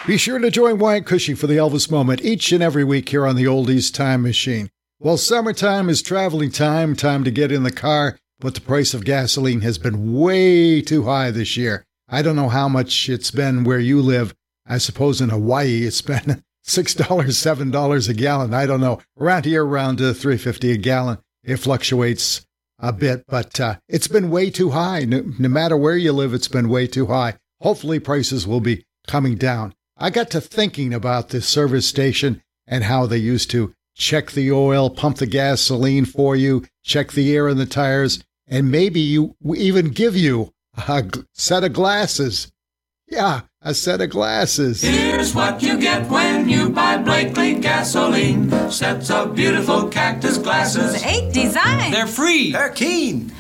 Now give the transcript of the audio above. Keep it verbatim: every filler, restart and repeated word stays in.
Be sure to join Wyatt Cushy for the Elvis Moment each and every week here on the Oldies Time Machine. Well, summertime is traveling time, time to get in the car, but the price of gasoline has been way too high this year. I don't know how much it's been where you live. I suppose in Hawaii it's been six dollars, seven dollars a gallon. I don't know. Around here, around uh, three dollars and fifty cents a gallon. It fluctuates a bit, but uh, it's been way too high. No, no matter where you live, it's been way too high. Hopefully prices will be coming down. I got to thinking about this service station and how they used to check the oil, pump the gasoline for you, check the air in the tires, and maybe you even give you a set of glasses. Yeah, a set of glasses. Here's what you get when you buy Blakely gasoline. Sets of beautiful cactus glasses. Eight designs. They're free. They're keen.